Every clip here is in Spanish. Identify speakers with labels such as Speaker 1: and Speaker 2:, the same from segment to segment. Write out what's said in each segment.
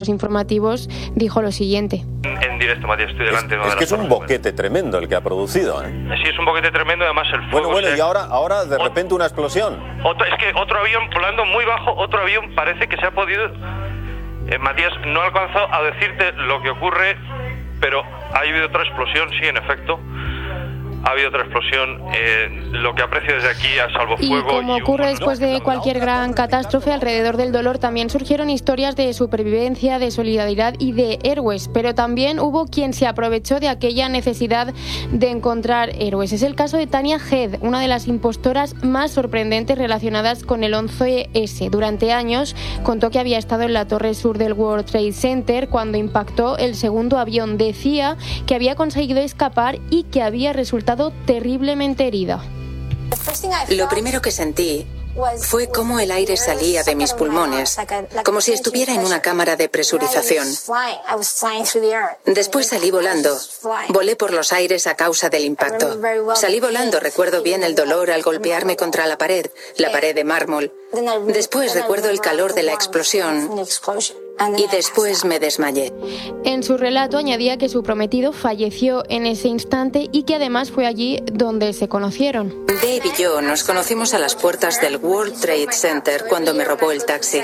Speaker 1: los informativos dijo lo siguiente.
Speaker 2: En directo, Matías, estoy delante.
Speaker 3: Es que es un boquete tremendo el que ha producido, ¿eh?
Speaker 2: Sí, es un boquete tremendo, además el fuego...
Speaker 3: Bueno, y ahora de repente una explosión.
Speaker 2: Es que otro avión volando muy bajo, otro avión parece que se ha podido... Matías, no alcanzo a decirte lo que ocurre, pero ha habido otra explosión, sí, en efecto. Ha habido otra explosión, lo que aprecio desde aquí a salvofuego.
Speaker 1: Y como ocurre después de cualquier gran catástrofe, alrededor del dolor también surgieron historias de supervivencia, de solidaridad y de héroes, pero también hubo quien se aprovechó de aquella necesidad de encontrar héroes. Es el caso de Tania Head, una de las impostoras más sorprendentes relacionadas con el 11S. Durante años contó que había estado en la torre sur del World Trade Center cuando impactó el segundo avión. Decía que había conseguido escapar y que había resultado terriblemente herida.
Speaker 4: Lo primero que sentí fue cómo el aire salía de mis pulmones, como si estuviera en una cámara de presurización. Después salí volando. Volé por los aires a causa del impacto. Salí volando, recuerdo bien el dolor al golpearme contra la pared de mármol. Después recuerdo el calor de la explosión. Y después me desmayé.
Speaker 1: En su relato añadía que su prometido falleció en ese instante y que además fue allí donde se conocieron.
Speaker 4: Dave y yo nos conocimos a las puertas del World Trade Center cuando me robó el taxi.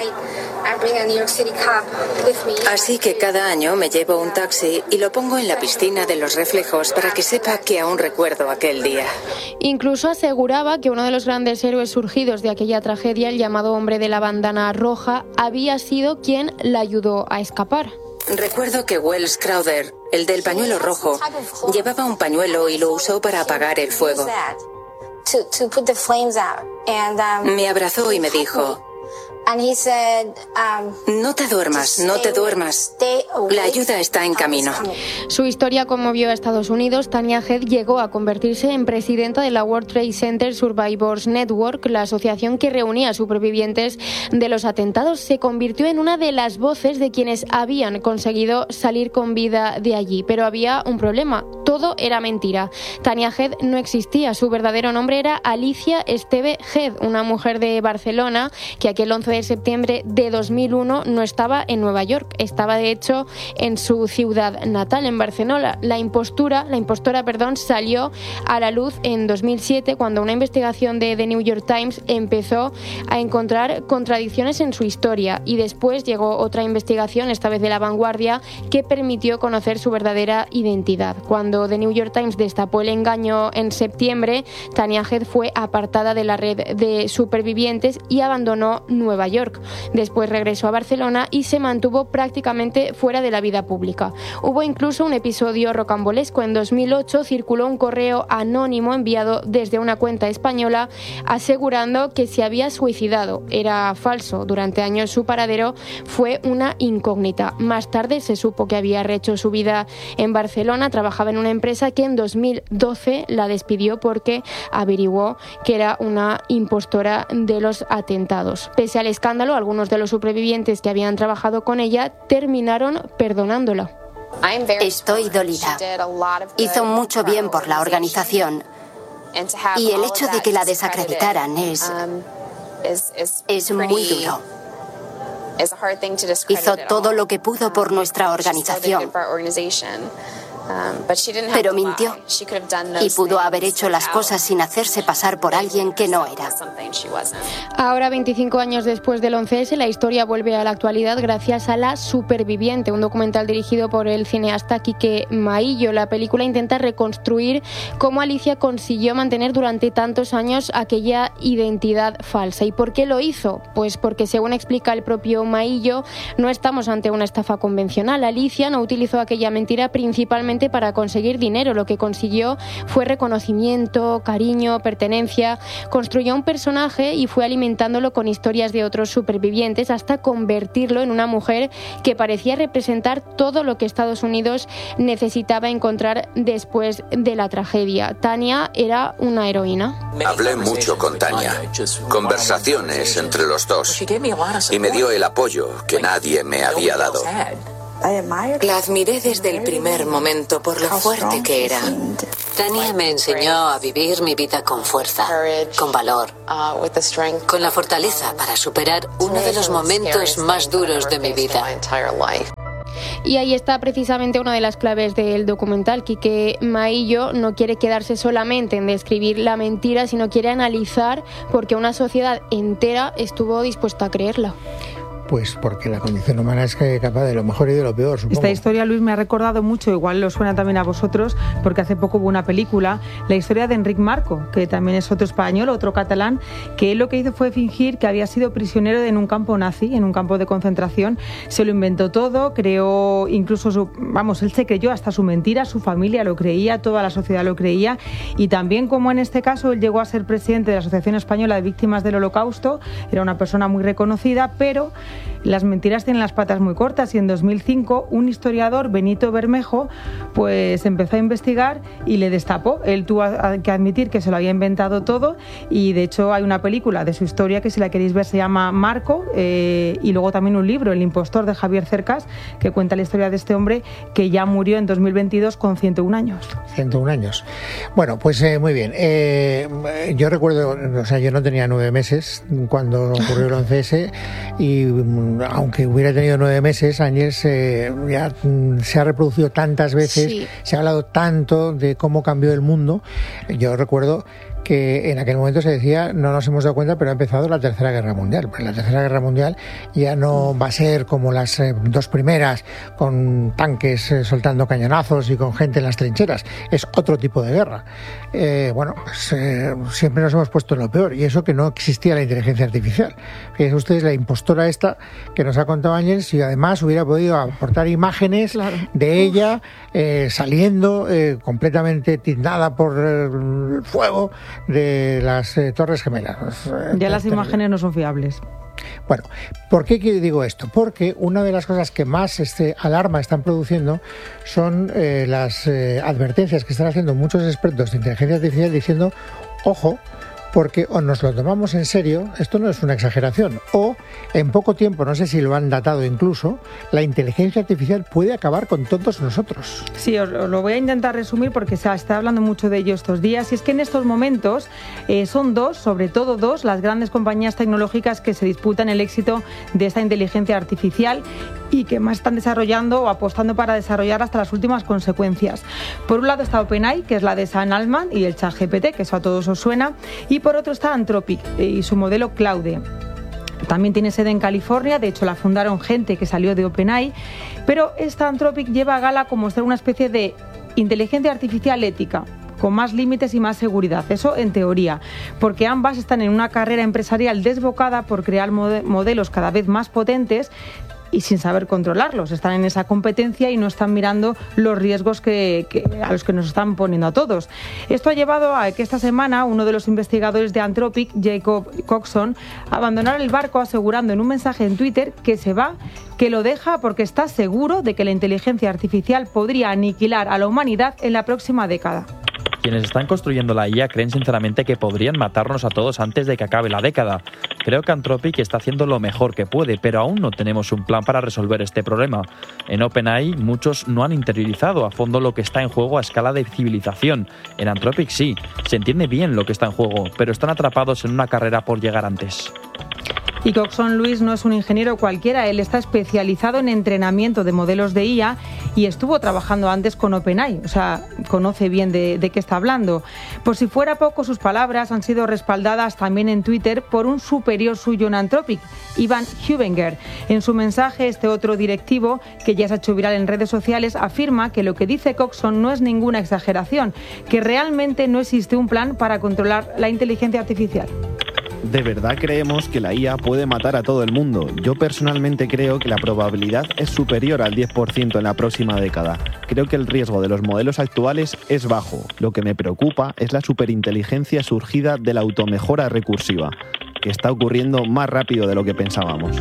Speaker 4: Así que cada año me llevo un taxi y lo pongo en la piscina de los reflejos para que sepa que aún recuerdo aquel día.
Speaker 1: Incluso aseguraba que uno de los grandes héroes surgidos de aquella tragedia, el llamado hombre de la bandana roja, había sido quien la ayudó a escapar.
Speaker 4: Recuerdo que Wells Crowder, el del pañuelo rojo, llevaba un pañuelo y lo usó para apagar el fuego. Me abrazó y me dijo: no te duermas, no te duermas. La ayuda está en camino.
Speaker 1: Su historia conmovió a Estados Unidos. Tania Head llegó a convertirse en presidenta de la World Trade Center Survivors Network, la asociación que reunía a supervivientes de los atentados. Se convirtió en una de las voces de quienes habían conseguido salir con vida de allí. Pero había un problema. Todo era mentira. Tania Head no existía. Su verdadero nombre era Alicia Esteve Head, una mujer de Barcelona que aquel 11 de septiembre de 2001 no estaba en Nueva York, estaba de hecho en su ciudad natal, en Barcelona. La impostora, salió a la luz en 2007 cuando una investigación de The New York Times empezó a encontrar contradicciones en su historia, y después llegó otra investigación, esta vez de La Vanguardia, que permitió conocer su verdadera identidad. Cuando The New York Times destapó el engaño en septiembre, Tania Head fue apartada de la red de supervivientes y abandonó Nueva York. Después regresó a Barcelona y se mantuvo prácticamente fuera de la vida pública. Hubo incluso un episodio rocambolesco. En 2008 circuló un correo anónimo enviado desde una cuenta española asegurando que se había suicidado. Era falso. Durante años su paradero fue una incógnita. Más tarde se supo que había rehecho su vida en Barcelona. Trabajaba en una empresa que en 2012 la despidió porque averiguó que era una impostora de los atentados. Pese al escándalo, algunos de los supervivientes que habían trabajado con ella terminaron perdonándola.
Speaker 5: Estoy dolida. Hizo mucho bien por la organización y el hecho de que la desacreditaran es muy duro. Hizo todo lo que pudo por nuestra organización, pero mintió y pudo haber hecho las cosas sin hacerse pasar por alguien que no era.
Speaker 1: Ahora, 25 años después del 11S, la historia vuelve a la actualidad gracias a La Superviviente, un documental dirigido por el cineasta Quique Maillo. La película intenta reconstruir cómo Alicia consiguió mantener durante tantos años aquella identidad falsa. ¿Y por qué lo hizo? Pues porque, según explica el propio Maillo, no estamos ante una estafa convencional. Alicia no utilizó aquella mentira principalmente para conseguir dinero. Lo que consiguió fue reconocimiento, cariño, pertenencia. Construyó un personaje y fue alimentándolo con historias de otros supervivientes hasta convertirlo en una mujer que parecía representar todo lo que Estados Unidos necesitaba encontrar después de la tragedia. Tania era una heroína.
Speaker 6: Hablé mucho con Tania, conversaciones entre los dos, y me dio el apoyo que nadie me había dado.
Speaker 4: La admiré desde el primer momento por lo fuerte que era.
Speaker 7: Tania me enseñó a vivir mi vida con fuerza, con valor, con la fortaleza para superar uno de los momentos más duros de mi vida.
Speaker 1: Y ahí está precisamente una de las claves del documental. Quique Maillo no quiere quedarse solamente en describir la mentira, sino quiere analizar por qué una sociedad entera estuvo dispuesta a creerla.
Speaker 8: Pues porque la condición humana es capaz de lo mejor y de lo peor, supongo.
Speaker 9: Esta historia, Luis, me ha recordado mucho, igual lo suena también a vosotros, porque hace poco hubo una película, la historia de Enric Marco, que también es otro español, otro catalán, que él lo que hizo fue fingir que había sido prisionero en un campo nazi, en un campo de concentración. Se lo inventó todo, creó incluso él se creyó hasta su mentira, su familia lo creía, toda la sociedad lo creía, y también, como en este caso, él llegó a ser presidente de la Asociación Española de Víctimas del Holocausto, era una persona muy reconocida, pero las mentiras tienen las patas muy cortas, y en 2005 un historiador, Benito Bermejo, pues empezó a investigar y le destapó. Él tuvo que admitir que se lo había inventado todo, y de hecho hay una película de su historia que, si la queréis ver, se llama Marco, y luego también un libro, El impostor, de Javier Cercas, que cuenta la historia de este hombre que ya murió en 2022 con 101 años. 101
Speaker 8: años. Bueno, pues muy bien. Yo recuerdo, yo no tenía 9 meses cuando ocurrió el 11S, y aunque hubiera tenido 9 meses, Ángels ya se ha reproducido tantas veces, sí. Se ha hablado tanto de cómo cambió el mundo. Yo recuerdo que en aquel momento se decía, no nos hemos dado cuenta, pero ha empezado la Tercera Guerra Mundial. Pues la Tercera Guerra Mundial ya no va a ser como las dos primeras, con tanques soltando cañonazos y con gente en las trincheras. Es otro tipo de guerra. Siempre nos hemos puesto en lo peor, y eso que no existía la inteligencia artificial. Fíjense ustedes, la impostora esta que nos ha contado Ángels, y además hubiera podido aportar imágenes de ella saliendo completamente tiznada por el fuego de las Torres Gemelas.
Speaker 9: Ya las imágenes no son fiables.
Speaker 8: Bueno, ¿por qué digo esto? Porque una de las cosas que más alarma están produciendo son las advertencias que están haciendo muchos expertos de inteligencia artificial diciendo, ojo, porque o nos lo tomamos en serio, esto no es una exageración, o en poco tiempo, no sé si lo han datado incluso, la inteligencia artificial puede acabar con todos nosotros.
Speaker 9: Sí, os lo voy a intentar resumir porque se está hablando mucho de ello estos días, y es que en estos momentos son sobre todo dos, las grandes compañías tecnológicas que se disputan el éxito de esta inteligencia artificial y que más están desarrollando o apostando para desarrollar hasta las últimas consecuencias. Por un lado está OpenAI, que es la de Sam Altman, y el ChatGPT, que eso a todos os suena, y por otro está Anthropic y su modelo Claude. También tiene sede en California, de hecho la fundaron gente que salió de OpenAI, pero esta Anthropic lleva a gala como ser una especie de inteligencia artificial ética, con más límites y más seguridad, eso en teoría, porque ambas están en una carrera empresarial desbocada por crear modelos cada vez más potentes y sin saber controlarlos. Están en esa competencia y no están mirando los riesgos a los que nos están poniendo a todos. Esto ha llevado a que esta semana uno de los investigadores de Anthropic, Jacob Coxon, abandonara el barco, asegurando en un mensaje en Twitter que se va, que lo deja porque está seguro de que la inteligencia artificial podría aniquilar a la humanidad en la próxima década.
Speaker 10: Quienes están construyendo la IA creen sinceramente que podrían matarnos a todos antes de que acabe la década. Creo que Anthropic está haciendo lo mejor que puede, pero aún no tenemos un plan para resolver este problema. En OpenAI muchos no han interiorizado a fondo lo que está en juego a escala de civilización. En Anthropic sí, se entiende bien lo que está en juego, pero están atrapados en una carrera por llegar antes.
Speaker 9: Y Coxon, Luis, no es un ingeniero cualquiera, él está especializado en entrenamiento de modelos de IA y estuvo trabajando antes con OpenAI, o sea, conoce bien de qué está hablando. Por si fuera poco, sus palabras han sido respaldadas también en Twitter por un superior suyo en Anthropic, Ivan Hubinger. En su mensaje, este otro directivo, que ya se ha hecho viral en redes sociales, afirma que lo que dice Coxon no es ninguna exageración, que realmente no existe un plan para controlar la inteligencia artificial.
Speaker 11: ¿De verdad creemos que la IA puede matar a todo el mundo? Yo personalmente creo que la probabilidad es superior al 10% en la próxima década. Creo que el riesgo de los modelos actuales es bajo. Lo que me preocupa es la superinteligencia surgida de la automejora recursiva, que está ocurriendo más rápido de lo que pensábamos.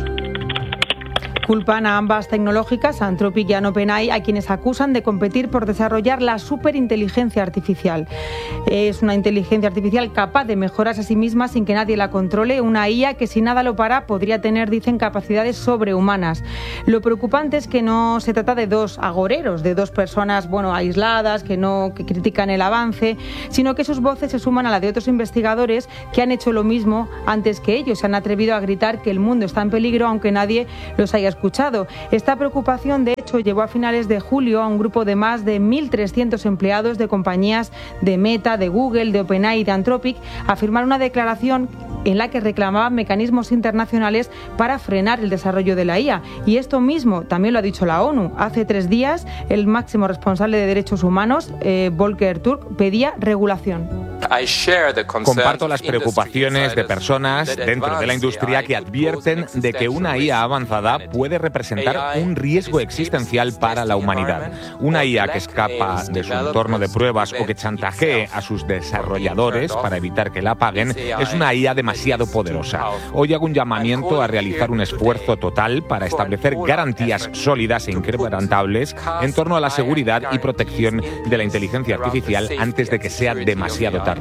Speaker 9: Culpan a ambas tecnológicas, a Anthropic y a OpenAI, a quienes acusan de competir por desarrollar la superinteligencia artificial. Es una inteligencia artificial capaz de mejorarse a sí misma sin que nadie la controle, una IA que si nada lo para podría tener, dicen, capacidades sobrehumanas. Lo preocupante es que no se trata de dos agoreros, de dos personas aisladas que critican el avance, sino que sus voces se suman a la de otros investigadores que han hecho lo mismo antes que ellos, se han atrevido a gritar que el mundo está en peligro aunque nadie los haya escuchado escuchado. Esta preocupación, de hecho, llevó a finales de julio a un grupo de más de 1.300 empleados de compañías de Meta, de Google, de OpenAI y de Anthropic a firmar una declaración en la que reclamaban mecanismos internacionales para frenar el desarrollo de la IA. Y esto mismo también lo ha dicho la ONU. Hace 3 días, el máximo responsable de derechos humanos, Volker Turk, pedía regulación.
Speaker 12: Comparto las preocupaciones de personas dentro de la industria que advierten de que una IA avanzada puede representar un riesgo existencial para la humanidad. Una IA que escapa de su entorno de pruebas o que chantajee a sus desarrolladores para evitar que la paguen es una IA demasiado poderosa. Hoy hago un llamamiento a realizar un esfuerzo total para establecer garantías sólidas e inquebrantables en torno a la seguridad y protección de la inteligencia artificial antes de que sea demasiado tarde.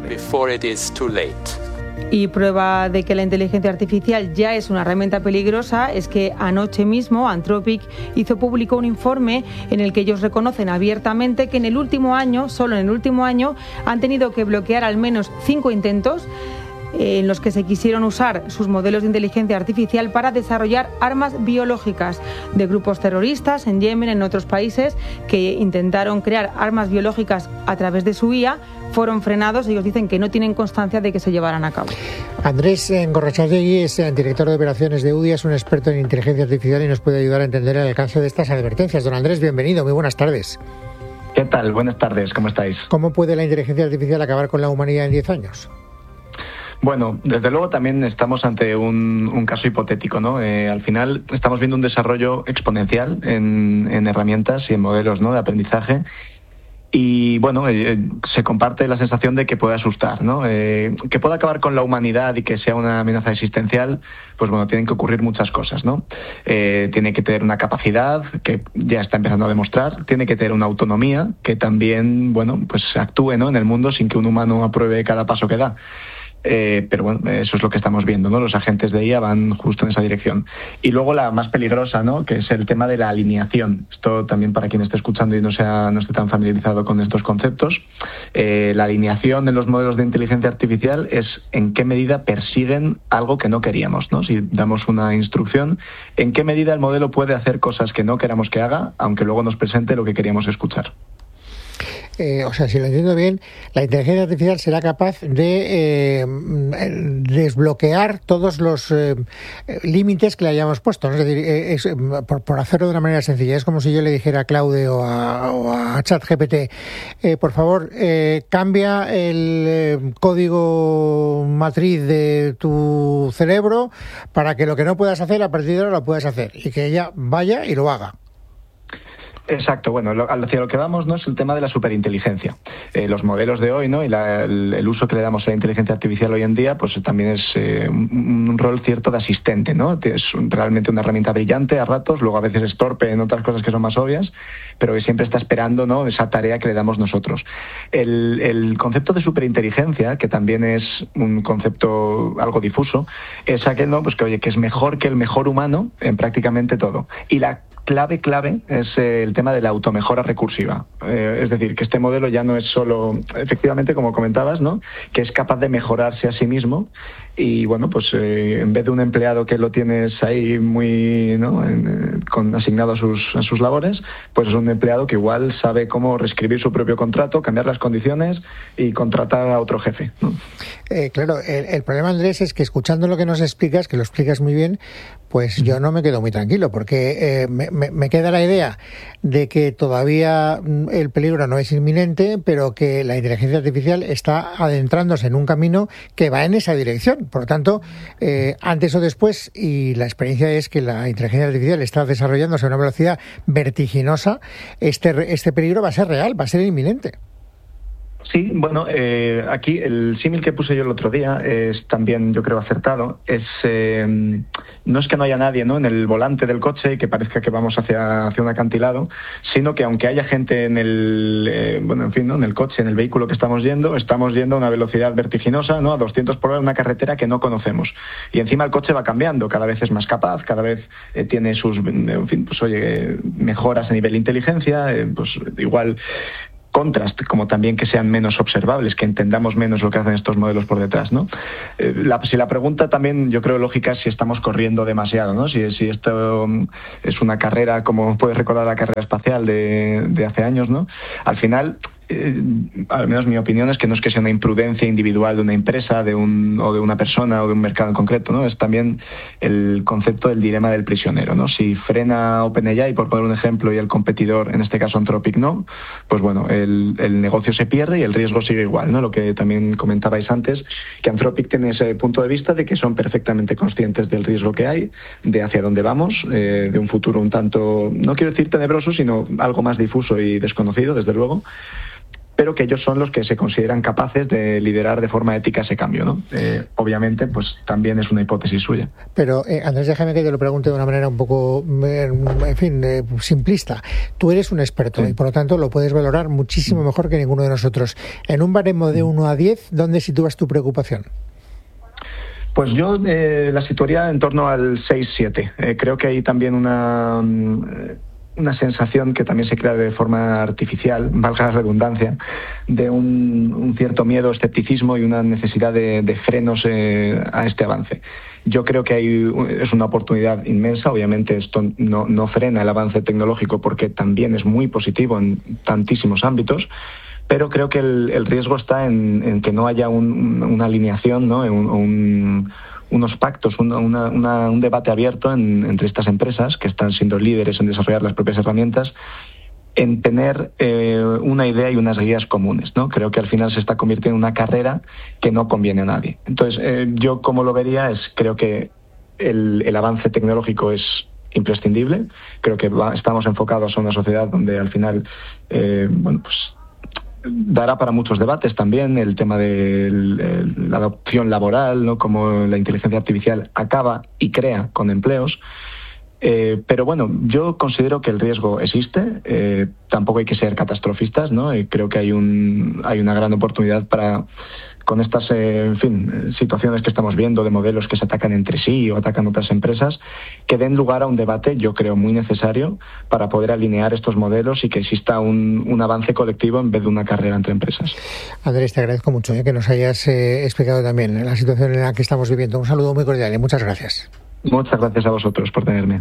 Speaker 9: Y prueba de que la inteligencia artificial ya es una herramienta peligrosa es que anoche mismo Anthropic hizo público un informe en el que ellos reconocen abiertamente que en el último año, solo en el último año, han tenido que bloquear al menos 5 intentos en los que se quisieron usar sus modelos de inteligencia artificial para desarrollar armas biológicas de grupos terroristas en Yemen, en otros países que intentaron crear armas biológicas a través de su IA, fueron frenados. Ellos dicen que no tienen constancia de que se llevaran a cabo.
Speaker 8: Andrés Gorrotxategi es director de operaciones de UDI, es un experto en inteligencia artificial y nos puede ayudar a entender el alcance de estas advertencias. Don Andrés, bienvenido, muy buenas tardes.
Speaker 13: ¿Qué tal? Buenas tardes, ¿cómo estáis?
Speaker 8: ¿Cómo puede la inteligencia artificial acabar con la humanidad en 10 años?
Speaker 13: Bueno, desde luego también estamos ante un caso hipotético, ¿no? Al final estamos viendo un desarrollo exponencial en herramientas y en modelos, ¿no?, de aprendizaje. Y bueno, se comparte la sensación de que puede asustar, ¿no? Que pueda acabar con la humanidad y que sea una amenaza existencial, pues bueno, tienen que ocurrir muchas cosas, ¿no? Tiene que tener una capacidad que ya está empezando a demostrar, tiene que tener una autonomía que también, bueno, pues actúe, ¿no?, en el mundo sin que un humano apruebe cada paso que da. Pero bueno, eso es lo que estamos viendo, ¿no? Los agentes de IA van justo en esa dirección. Y luego la más peligrosa, ¿no?, que es el tema de la alineación. Esto también para quien esté escuchando y no esté tan familiarizado con estos conceptos. La alineación en los modelos de inteligencia artificial es en qué medida persiguen algo que no queríamos, ¿no? Si damos una instrucción, en qué medida el modelo puede hacer cosas que no queramos que haga, aunque luego nos presente lo que queríamos escuchar.
Speaker 8: O sea, si lo entiendo bien, la inteligencia artificial será capaz de desbloquear todos los límites que le hayamos puesto, ¿no? Es decir, por hacerlo de una manera sencilla, es como si yo le dijera a Claude o a ChatGPT, por favor, cambia el código matriz de tu cerebro para que lo que no puedas hacer a partir de ahora lo puedas hacer, y que ella vaya y lo haga.
Speaker 13: Exacto, bueno, hacia lo que vamos, ¿no?, es el tema de la superinteligencia. Los modelos de hoy, ¿no?, y el uso que le damos a la inteligencia artificial hoy en día, pues también es un rol cierto de asistente, ¿no? Es realmente una herramienta brillante a ratos, luego a veces es torpe en otras cosas que son más obvias, pero que siempre está esperando, ¿no?, esa tarea que le damos nosotros. El concepto de superinteligencia, que también es un concepto algo difuso, es aquel, ¿no?, pues que es mejor que el mejor humano en prácticamente todo. Y la clave es el tema de la automejora recursiva. Es decir, que este modelo ya no es solo, efectivamente, como comentabas, ¿no?, que es capaz de mejorarse a sí mismo. Y bueno, pues en vez de un empleado que lo tienes ahí muy, ¿no?, asignado a sus labores, pues es un empleado que igual sabe cómo reescribir su propio contrato, cambiar las condiciones y contratar a otro jefe, ¿no?
Speaker 8: Claro, el problema, Andrés, es que escuchando lo que nos explicas, que lo explicas muy bien, pues yo no me quedo muy tranquilo, porque me queda la idea de que todavía el peligro no es inminente, pero que la inteligencia artificial está adentrándose en un camino que va en esa dirección. Por lo tanto, antes o después, y la experiencia es que la inteligencia artificial está desarrollándose a una velocidad vertiginosa, este peligro va a ser real, va a ser inminente.
Speaker 13: Sí, bueno, aquí el símil que puse yo el otro día es también, yo creo, acertado. No es que no haya nadie, ¿no?, en el volante del coche y que parezca que vamos hacia un acantilado, sino que aunque haya gente en en el coche, en el vehículo que estamos yendo a una velocidad vertiginosa, ¿no?, a 200 por hora en una carretera que no conocemos. Y encima el coche va cambiando, cada vez es más capaz, cada vez tiene sus, mejoras a nivel de inteligencia, pues igual. contras, como también que sean menos observables, que entendamos menos lo que hacen estos modelos por detrás, ¿no? Si la pregunta también, yo creo lógica, es si estamos corriendo demasiado, ¿no? Si esto es una carrera, como puedes recordar la carrera espacial de hace años, ¿no? Al final, al menos mi opinión es que no es que sea una imprudencia individual de una empresa, o de una persona o de un mercado en concreto, ¿no? Es también el concepto del dilema del prisionero, ¿no? Si frena OpenAI, por poner un ejemplo, y el competidor, en este caso Anthropic, no, pues bueno, el negocio se pierde y el riesgo sigue igual, ¿no? Lo que también comentabais antes, que Anthropic tiene ese punto de vista de que son perfectamente conscientes del riesgo que hay, de hacia dónde vamos, de un futuro un tanto, no quiero decir tenebroso, sino algo más difuso y desconocido, desde luego, pero que ellos son los que se consideran capaces de liderar de forma ética ese cambio, ¿no? Obviamente, pues también es una hipótesis suya.
Speaker 8: Pero, Andrés, déjame que te lo pregunte de una manera un poco, en fin, simplista. Tú eres un experto y, por lo tanto, lo puedes valorar muchísimo mejor que ninguno de nosotros. En un baremo de 1 a 10, ¿dónde sitúas tu preocupación?
Speaker 13: Pues yo la situaría en torno al 6-7. Creo que hay también una sensación que también se crea de forma artificial, valga la redundancia, de un cierto miedo, escepticismo y una necesidad de frenos a este avance. Yo creo que es una oportunidad inmensa. Obviamente esto no frena el avance tecnológico porque también es muy positivo en tantísimos ámbitos, pero creo que el riesgo está en que no haya una alineación, ¿no? Unos pactos, un debate abierto entre estas empresas que están siendo líderes en desarrollar las propias herramientas, en tener una idea y unas guías comunes, ¿no? Creo que al final se está convirtiendo en una carrera que no conviene a nadie. Entonces, yo como lo vería creo que el avance tecnológico es imprescindible. Creo que estamos enfocados a una sociedad donde al final, dará para muchos debates también el tema de la adopción laboral, ¿no? Cómo la inteligencia artificial acaba y crea con empleos. Pero bueno, yo considero que el riesgo existe. Tampoco hay que ser catastrofistas, ¿no? Creo que hay una gran oportunidad con estas situaciones que estamos viendo de modelos que se atacan entre sí o atacan otras empresas, que den lugar a un debate, yo creo, muy necesario para poder alinear estos modelos y que exista un avance colectivo en vez de una carrera entre empresas.
Speaker 8: Andrés, te agradezco mucho que nos hayas explicado también la situación en la que estamos viviendo. Un saludo muy cordial y muchas gracias.
Speaker 13: Muchas gracias a vosotros por tenerme.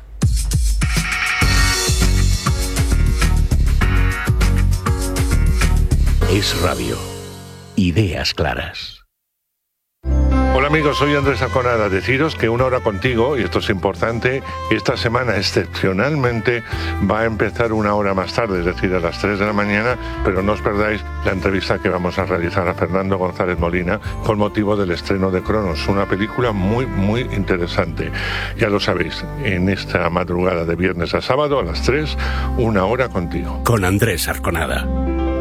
Speaker 14: Es Radio. Ideas claras.
Speaker 15: Hola amigos, soy Andrés Arconada. Deciros que Una Hora Contigo, y esto es importante, esta semana excepcionalmente va a empezar 1 hora más tarde, es decir, a las 3 de la mañana, pero no os perdáis la entrevista que vamos a realizar a Fernando González Molina con motivo del estreno de Cronos, una película muy, muy interesante. Ya lo sabéis, en esta madrugada de viernes a sábado a las 3, 1 Hora Contigo.
Speaker 14: Con Andrés Arconada.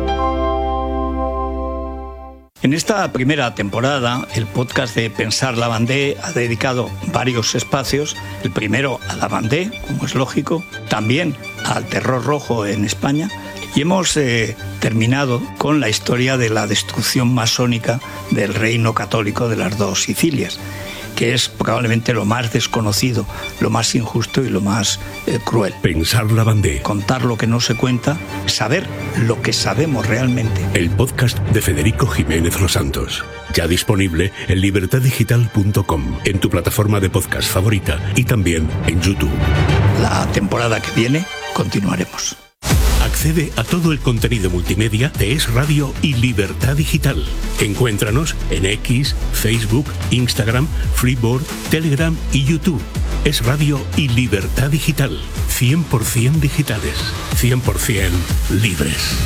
Speaker 16: En esta primera temporada, el podcast de Pensar Lavandé ha dedicado varios espacios. El primero a Lavandé, como es lógico, también al terror rojo en España. Y hemos terminado con la historia de la destrucción masónica del reino católico de las dos Sicilias, que es probablemente lo más desconocido, lo más injusto y lo más cruel.
Speaker 14: Pensar Lavandé.
Speaker 16: Contar lo que no se cuenta, saber lo que sabemos realmente.
Speaker 14: El podcast de Federico Jiménez Los Santos. Ya disponible en libertaddigital.com, en tu plataforma de podcast favorita y también en YouTube.
Speaker 16: La temporada que viene continuaremos.
Speaker 14: Accede a todo el contenido multimedia de Es Radio y Libertad Digital. Encuéntranos en X, Facebook, Instagram, Freeboard, Telegram y YouTube. Es Radio y Libertad Digital. 100% digitales. 100% libres.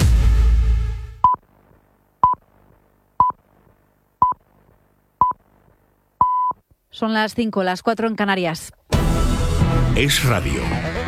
Speaker 17: Son las 5, las 4 en Canarias.
Speaker 14: Es Radio.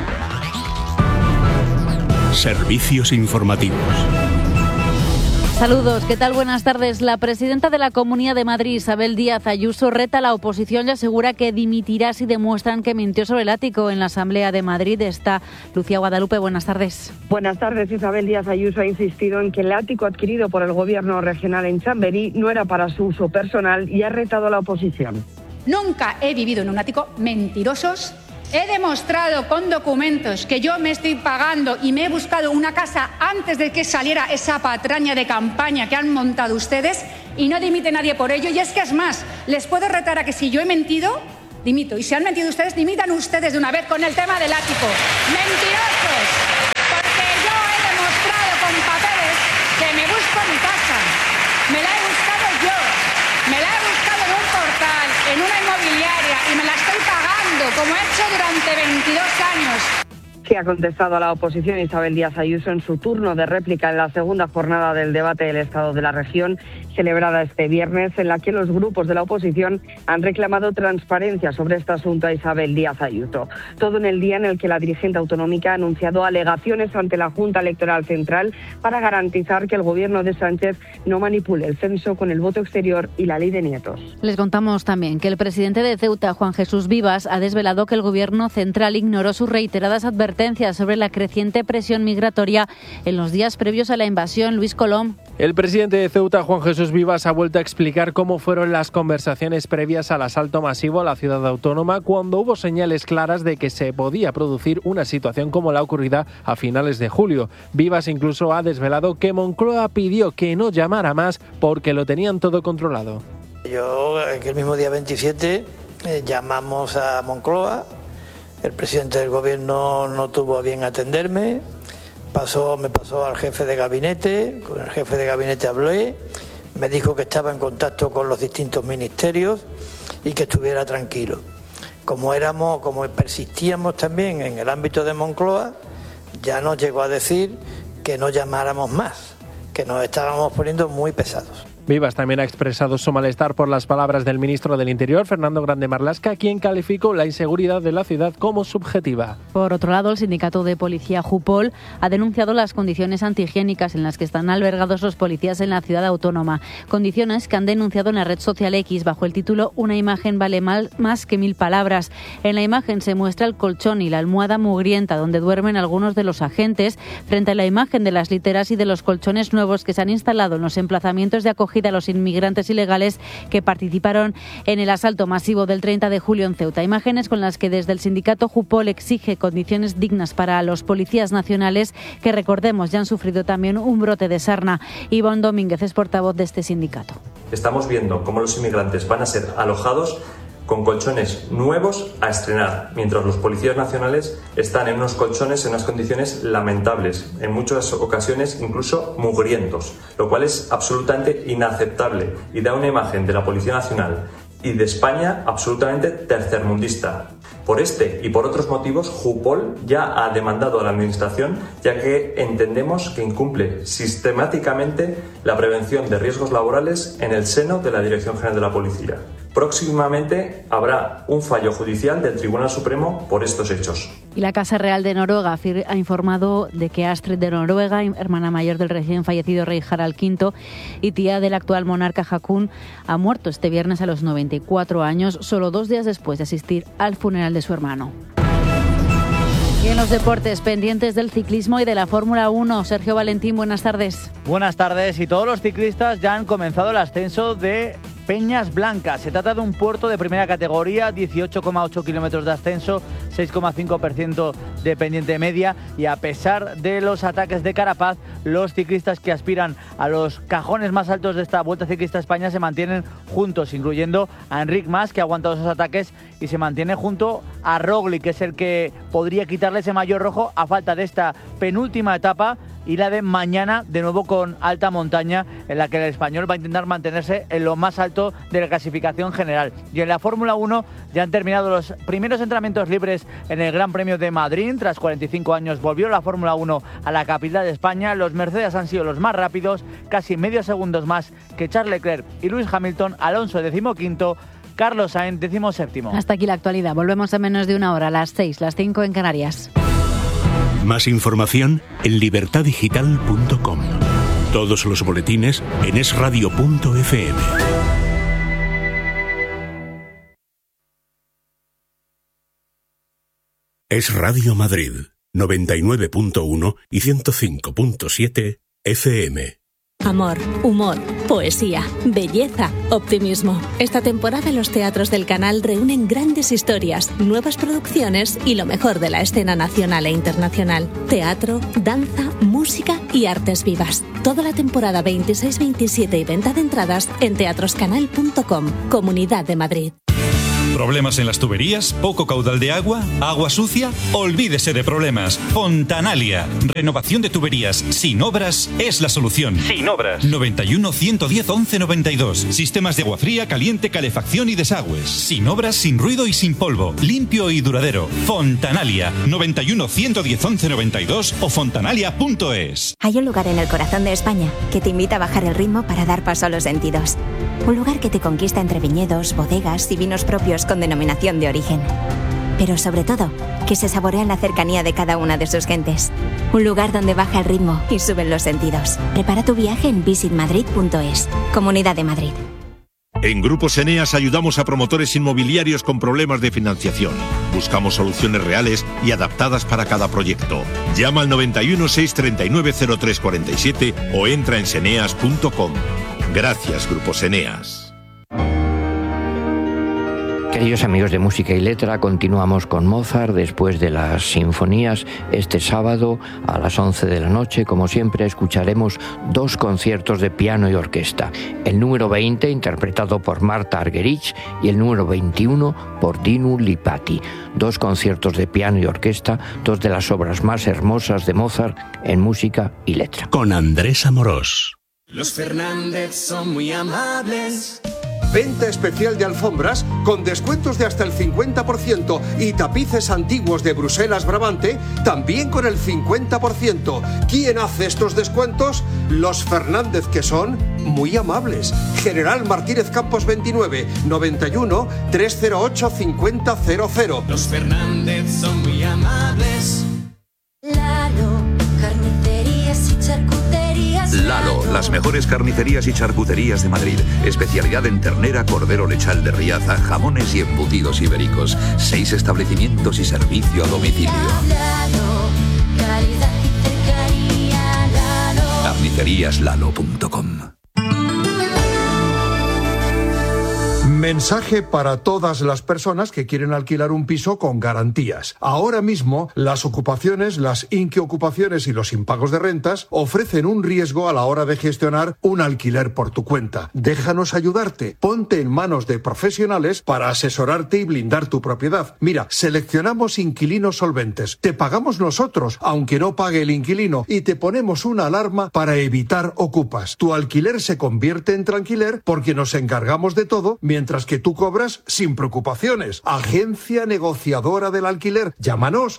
Speaker 14: Servicios informativos.
Speaker 17: Saludos, ¿qué tal? Buenas tardes. La presidenta de la Comunidad de Madrid, Isabel Díaz Ayuso, reta a la oposición y asegura que dimitirá si demuestran que mintió sobre el ático. En la Asamblea de Madrid está Lucía Guadalupe. Buenas tardes.
Speaker 18: Buenas tardes. Isabel Díaz Ayuso ha insistido en que el ático adquirido por el Gobierno regional en Chamberí no era para su uso personal y ha retado a la oposición.
Speaker 19: Nunca he vivido en un ático. Mentirosos. He demostrado con documentos que yo me estoy pagando y me he buscado una casa antes de que saliera esa patraña de campaña que han montado ustedes y no dimite nadie por ello. Y es que es más, les puedo retar a que si yo he mentido, dimito. Y si han mentido ustedes, dimitan ustedes de una vez con el tema del ático. ¡Mentirosos! Porque yo he demostrado con papeles que me busco mi casa. Me la he buscado yo. Me la he buscado en un portal, en una inmobiliaria, y me la estoy pagando, como he hecho durante 22 años.
Speaker 18: Que ha contestado a la oposición Isabel Díaz Ayuso en su turno de réplica en la segunda jornada del debate del Estado de la Región, celebrada este viernes, en la que los grupos de la oposición han reclamado transparencia sobre este asunto a Isabel Díaz Ayuso. Todo en el día en el que la dirigente autonómica ha anunciado alegaciones ante la Junta Electoral Central para garantizar que el gobierno de Sánchez no manipule el censo con el voto exterior y la ley de nietos.
Speaker 17: Les contamos también que el presidente de Ceuta, Juan Jesús Vivas, ha desvelado que el gobierno central ignoró sus reiteradas advertencias sobre la creciente presión migratoria en los días previos a la invasión. Luis Colom.
Speaker 20: El presidente de Ceuta, Juan Jesús Vivas, ha vuelto a explicar cómo fueron las conversaciones previas al asalto masivo a la ciudad autónoma, cuando hubo señales claras de que se podía producir una situación como la ocurrida a finales de julio. Vivas incluso ha desvelado que Moncloa pidió que no llamara más porque lo tenían todo controlado.
Speaker 21: Yo, el mismo día 27, llamamos a Moncloa. El presidente del gobierno no tuvo a bien atenderme. Me pasó al jefe de gabinete, con el jefe de gabinete hablé, me dijo que estaba en contacto con los distintos ministerios y que estuviera tranquilo. Como persistíamos también en el ámbito de Moncloa, ya nos llegó a decir que no llamáramos más, que nos estábamos poniendo muy pesados.
Speaker 20: Vivas también ha expresado su malestar por las palabras del ministro del Interior, Fernando Grande Marlaska, quien calificó la inseguridad de la ciudad como subjetiva.
Speaker 17: Por otro lado, el sindicato de policía Jupol ha denunciado las condiciones antihigiénicas en las que están albergados los policías en la ciudad autónoma. Condiciones que han denunciado en la red social X bajo el título "Una imagen vale más que 1000 palabras". En la imagen se muestra el colchón y la almohada mugrienta donde duermen algunos de los agentes, frente a la imagen de las literas y de los colchones nuevos que se han instalado en los emplazamientos de acogida a los inmigrantes ilegales que participaron en el asalto masivo del 30 de julio en Ceuta. Imágenes con las que desde el sindicato Jupol exige condiciones dignas para los policías nacionales que, recordemos, ya han sufrido también un brote de sarna. Ivonne Domínguez es portavoz de este sindicato.
Speaker 22: Estamos viendo cómo los inmigrantes van a ser alojados con colchones nuevos a estrenar, mientras los policías nacionales están en unos colchones en unas condiciones lamentables, en muchas ocasiones incluso mugrientos, lo cual es absolutamente inaceptable y da una imagen de la Policía Nacional y de España absolutamente tercermundista. Por este y por otros motivos, Jupol ya ha demandado a la Administración, ya que entendemos que incumple sistemáticamente la prevención de riesgos laborales en el seno de la Dirección General de la Policía. Próximamente habrá un fallo judicial del Tribunal Supremo por estos hechos.
Speaker 17: Y la Casa Real de Noruega ha informado de que Astrid de Noruega, hermana mayor del recién fallecido rey Harald V y tía del actual monarca Haakon, ha muerto este viernes a los 94 años, solo 2 días después de asistir al funeral de su hermano. Y en los deportes, pendientes del ciclismo y de la Fórmula 1. Sergio Valentín, buenas tardes.
Speaker 23: Buenas tardes, y todos los ciclistas ya han comenzado el ascenso de Peñas Blancas. Se trata de un puerto de primera categoría, 18,8 kilómetros de ascenso, 6,5% de pendiente media, y a pesar de los ataques de Carapaz, los ciclistas que aspiran a los cajones más altos de esta Vuelta Ciclista a España se mantienen juntos, incluyendo a Enric Mas, que ha aguantado esos ataques y se mantiene junto a Roglic, que es el que podría quitarle ese maillot rojo a falta de esta penúltima etapa y la de mañana, de nuevo con alta montaña, en la que el español va a intentar mantenerse en lo más alto de la clasificación general. Y en la Fórmula 1 ya han terminado los primeros entrenamientos libres en el Gran Premio de Madrid. Tras 45 años volvió la Fórmula 1 a la capital de España. Los Mercedes han sido los más rápidos, casi medio segundo más que Charles Leclerc y Lewis Hamilton. Alonso 15º, Carlos Sainz 17º.
Speaker 17: Hasta aquí la actualidad. Volvemos en menos de una hora, a las 6, las 5 en Canarias.
Speaker 14: Más información en libertadigital.com. Todos los boletines en esradio.fm. Es Radio Madrid, 99.1 y 105.7 FM.
Speaker 2: Amor, humor, poesía, belleza, optimismo. Esta temporada los teatros del canal reúnen grandes historias, nuevas producciones y lo mejor de la escena nacional e internacional. Teatro, danza, música y artes vivas. Toda la temporada 26, 27 y venta de entradas en teatroscanal.com, Comunidad de Madrid.
Speaker 3: ¿Problemas en las tuberías? ¿Poco caudal de agua? ¿Agua sucia? Olvídese de problemas. Fontanalia. Renovación de tuberías sin obras es la solución. Sin obras. 91 110 11 92. Sistemas de agua fría, caliente, calefacción y desagües. Sin obras, sin ruido y sin polvo. Limpio y duradero. Fontanalia. 91 110 11 92 o fontanalia.es.
Speaker 5: Hay un lugar en el corazón de España que te invita a bajar el ritmo para dar paso a los sentidos. Un lugar que te conquista entre viñedos, bodegas y vinos propios con denominación de origen. Pero sobre todo, que se saborea en la cercanía de cada una de sus gentes. Un lugar donde baja el ritmo y suben los sentidos. Prepara tu viaje en visitmadrid.es. Comunidad de Madrid.
Speaker 24: En Grupos Eneas ayudamos a promotores inmobiliarios con problemas de financiación. Buscamos soluciones reales y adaptadas para cada proyecto. Llama al 91 639 0347 o entra en seneas.com. Gracias, Grupos Eneas.
Speaker 25: Queridos amigos de Música y Letra, continuamos con Mozart después de las sinfonías. Este sábado a las 11 de la noche, como siempre, escucharemos 2 conciertos de piano y orquesta. El número 20, interpretado por Marta Argerich, y el número 21 por Dinu Lipatti. 2 conciertos de piano y orquesta, 2 de las obras más hermosas de Mozart en Música y Letra.
Speaker 14: Con Andrés Amorós.
Speaker 26: Los Fernández son muy amables.
Speaker 27: Venta especial de alfombras con descuentos de hasta el 50% y tapices antiguos de Bruselas Brabante también con el 50%. ¿Quién hace estos descuentos? Los Fernández, que son muy amables. General Martínez Campos 29 91 308 5000.
Speaker 26: Los Fernández son muy amables.
Speaker 28: Lalo, carnicerías y charcuterías.
Speaker 29: Lalo, las mejores carnicerías y charcuterías de Madrid. Especialidad en ternera, cordero lechal de Riaza, jamones y embutidos ibéricos. 6 establecimientos y servicio a domicilio.
Speaker 28: Lalo, calidad y cercanía. Lalo.
Speaker 29: Carniceríaslalo.com.
Speaker 27: Mensaje para todas las personas que quieren alquilar un piso con garantías. Ahora mismo, las ocupaciones, las inquiocupaciones y los impagos de rentas ofrecen un riesgo a la hora de gestionar un alquiler por tu cuenta. Déjanos ayudarte. Ponte en manos de profesionales para asesorarte y blindar tu propiedad. Mira, seleccionamos inquilinos solventes. Te pagamos nosotros, aunque no pague el inquilino, y te ponemos una alarma para evitar ocupas. Tu alquiler se convierte en tranquiler porque nos encargamos de todo, mientras que tú cobras sin preocupaciones. Agencia negociadora del alquiler. Llámanos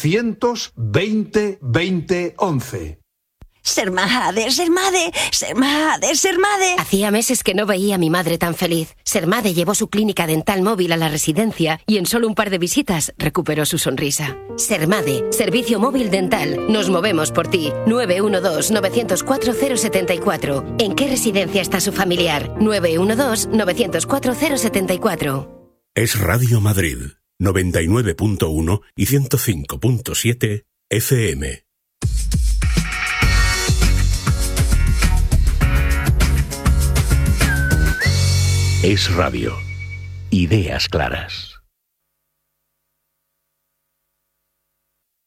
Speaker 27: 920 20 11.
Speaker 30: Sermade, Sermade, Sermade, Sermade. Hacía meses que no veía a mi madre tan feliz. Sermade llevó su clínica dental móvil a la residencia y en solo un par de visitas recuperó su sonrisa. Sermade, servicio móvil dental. Nos movemos por ti. 912-904-074. ¿En qué residencia está su familiar? 912-904-074.
Speaker 14: Es Radio Madrid, 99.1 y 105.7 FM. Es Radio. Ideas claras.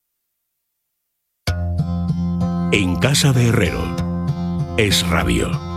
Speaker 14: En casa de Herrero. Es Radio.